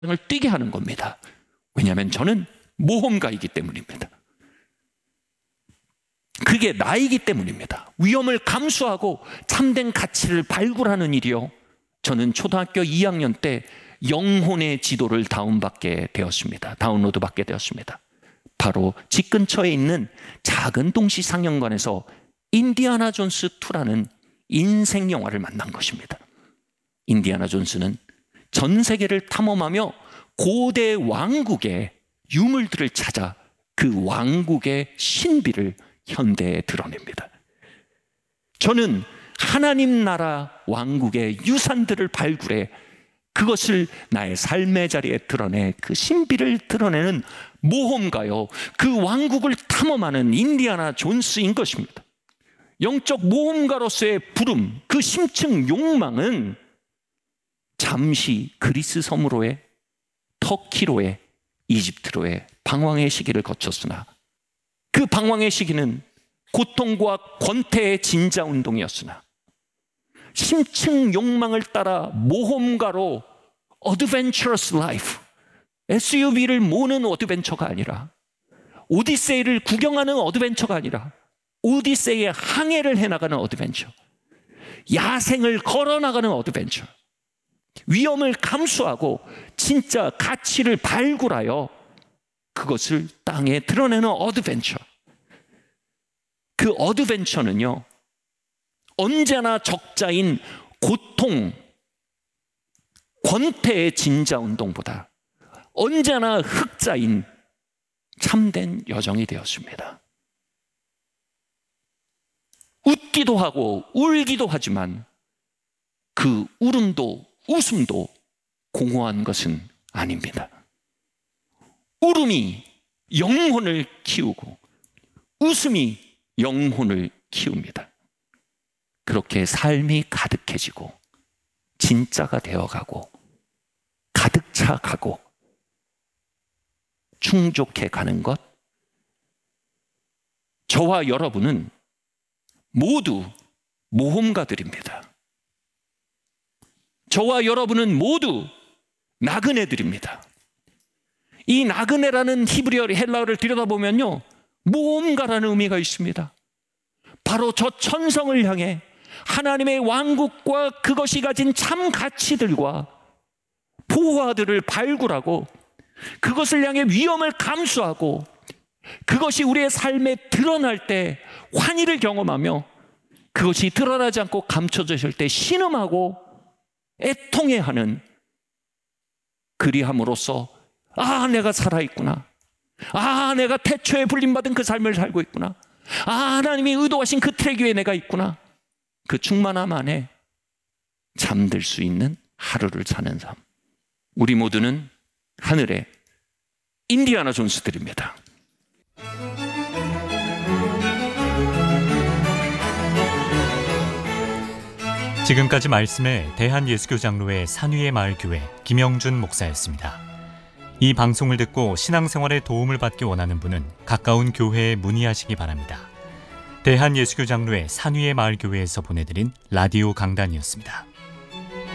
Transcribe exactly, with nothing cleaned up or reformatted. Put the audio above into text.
을 뛰게 하는 겁니다. 왜냐하면 저는 모험가이기 때문입니다. 그게 나이기 때문입니다. 위험을 감수하고 참된 가치를 발굴하는 일이요, 저는 초등학교 이 학년 때 영혼의 지도를 다운받게 되었습니다. 다운로드 받게 되었습니다. 바로 집 근처에 있는 작은 동시 상영관에서 인디아나 존스 이라는 인생 영화를 만난 것입니다. 인디아나 존스는 전 세계를 탐험하며 고대 왕국의 유물들을 찾아 그 왕국의 신비를 현대에 드러냅니다. 저는 하나님 나라 왕국의 유산들을 발굴해 그것을 나의 삶의 자리에 드러내 그 신비를 드러내는 모험가요, 그 왕국을 탐험하는 인디아나 존스인 것입니다. 영적 모험가로서의 부름, 그 심층 욕망은 잠시 그리스 섬으로의, 터키로의, 이집트로의 방황의 시기를 거쳤으나 그 방황의 시기는 고통과 권태의 진자 운동이었으나 심층 욕망을 따라 모험가로 어드벤처러스 라이프, 에스유브이를 모는 어드벤처가 아니라, 오디세이를 구경하는 어드벤처가 아니라 오디세이의 항해를 해나가는 어드벤처, 야생을 걸어나가는 어드벤처, 위험을 감수하고 진짜 가치를 발굴하여 그것을 땅에 드러내는 어드벤처. 그 어드벤처는요, 언제나 적자인 고통, 권태의 진자 운동보다 언제나 흑자인 참된 여정이 되었습니다. 웃기도 하고 울기도 하지만 그 울음도 웃음도 공허한 것은 아닙니다. 울음이 영혼을 키우고 웃음이 영혼을 키웁니다. 그렇게 삶이 가득해지고 진짜가 되어가고 가득 차가고 충족해 가는 것, 저와 여러분은 모두 모험가들입니다. 저와 여러분은 모두 나그네들입니다. 이 나그네라는 히브리어 헬라어를 들여다보면요, 모험가라는 의미가 있습니다. 바로 저 천성을 향해 하나님의 왕국과 그것이 가진 참 가치들과 보화들을 발굴하고 그것을 향해 위험을 감수하고 그것이 우리의 삶에 드러날 때 환희를 경험하며 그것이 드러나지 않고 감춰졌을 때 신음하고 애통해하는, 그리함으로써 아, 내가 살아있구나, 아, 내가 태초에 불림받은 그 삶을 살고 있구나, 아, 하나님이 의도하신 그 트랙 위에 내가 있구나, 그 충만함 안에 잠들 수 있는 하루를 사는 삶. 우리 모두는 하늘의 인디아나 존스들입니다. 지금까지 말씀에 대한예수교 장로회 산위의 마을 교회 김영준 목사였습니다. 이 방송을 듣고 신앙생활에 도움을 받기 원하는 분은 가까운 교회에 문의하시기 바랍니다. 대한예수교 장로회 산위의 마을 교회에서 보내드린 라디오 강단이었습니다.